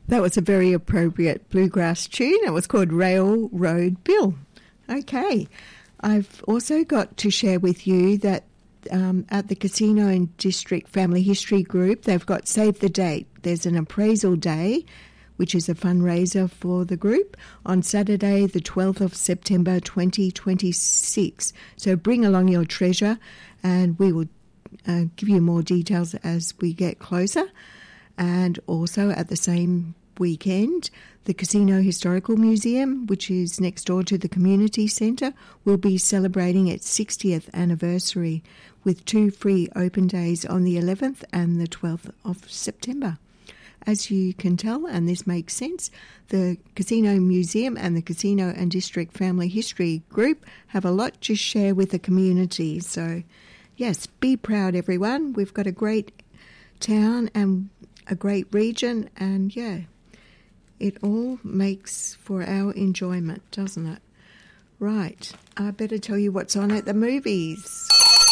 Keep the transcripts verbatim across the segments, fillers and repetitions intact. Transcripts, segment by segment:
That was a very appropriate bluegrass tune. It was called Railroad Bill. Okay. I've also got to share with you that um, at the Casino and District Family History Group, they've got Save the Date. There's an appraisal day, which is a fundraiser for the group, on Saturday, the twelfth of September, twenty twenty-six. So bring along your treasure, and we will uh, give you more details as we get closer. And also at the same weekend, the Casino Historical Museum, which is next door to the community centre, will be celebrating its sixtieth anniversary with two free open days on the eleventh and the twelfth of September. As you can tell, and this makes sense, the Casino Museum and the Casino and District Family History Group have a lot to share with the community. So, yes, be proud, everyone. We've got a great town and a great region, and, yeah, it all makes for our enjoyment, doesn't it? Right, I better tell you what's on at the movies.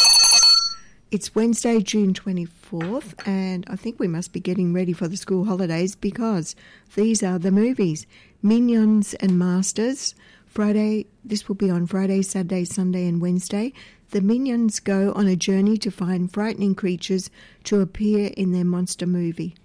It's Wednesday, June twenty-fourth, and I think we must be getting ready for the school holidays because these are the movies. Minions and Masters. Friday, this will be on Friday, Saturday, Sunday and Wednesday. The Minions go on a journey to find frightening creatures to appear in their monster movie.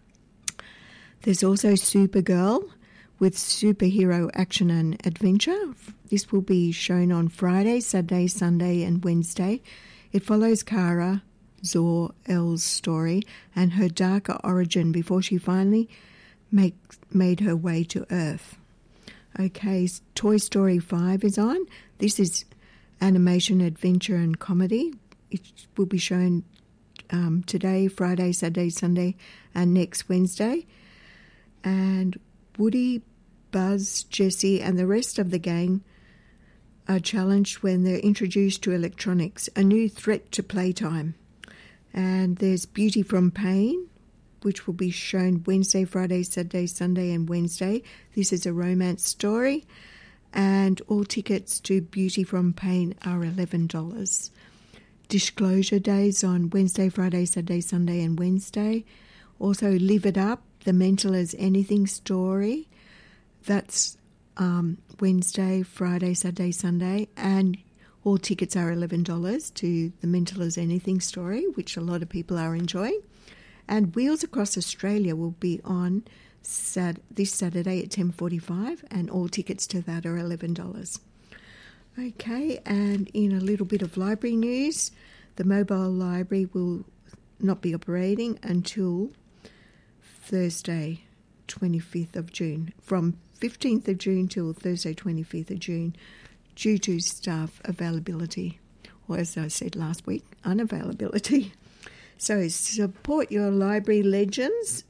There's also Supergirl with superhero action and adventure. This will be shown on Friday, Saturday, Sunday and Wednesday. It follows Kara Zor-El's story and her darker origin before she finally make, made her way to Earth. Okay, Toy Story five is on. This is animation, adventure and comedy. It will be shown um, today, Friday, Saturday, Sunday and next Wednesday. And Woody, Buzz, Jessie and the rest of the gang are challenged when they're introduced to electronics, a new threat to playtime. And there's Beauty from Pain, which will be shown Wednesday, Friday, Saturday, Sunday and Wednesday. This is a romance story, and all tickets to Beauty from Pain are eleven dollars. Disclosure Days on Wednesday, Friday, Saturday, Sunday and Wednesday. Also Live It Up, the Mental as Anything story. That's um, Wednesday, Friday, Saturday, Sunday, and all tickets are eleven dollars to the Mental as Anything story, which a lot of people are enjoying. And Wheels Across Australia will be on Sat- this Saturday at ten forty-five, and all tickets to that are eleven dollars. Okay, and in a little bit of library news, the mobile library will not be operating until Thursday, twenty-fifth of June, from fifteenth of June till Thursday, twenty-fifth of June, due to staff availability, or as I said last week, unavailability. So support your library legends,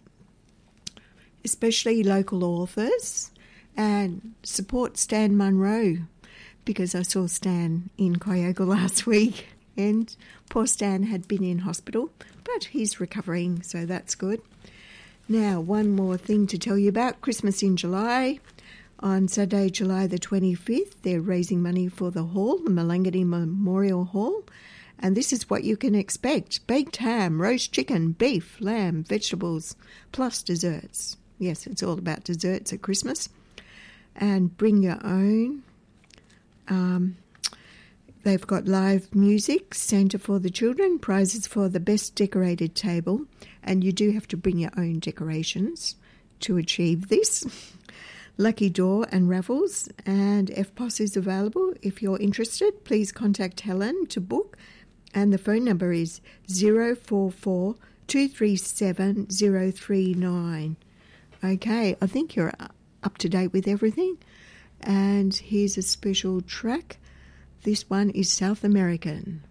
especially local authors, and support Stan Munro, because I saw Stan in Kyogo last week, and poor Stan had been in hospital, but he's recovering, so that's good. Now, one more thing to tell you about. Christmas in July. On Saturday, July the twenty-fifth, they're raising money for the hall, the Malangani Memorial Hall. And this is what you can expect. Baked ham, roast chicken, beef, lamb, vegetables, plus desserts. Yes, it's all about desserts at Christmas. And bring your own. Um, they've got live music, Santa for the children, prizes for the best decorated table. And you do have to bring your own decorations to achieve this. Lucky Door and raffles, and F P O S is available. If you're interested, please contact Helen to book, and the phone number is zero four four, two three seven, zero three nine. Okay, I think you're up to date with everything, and here's a special track. This one is South American.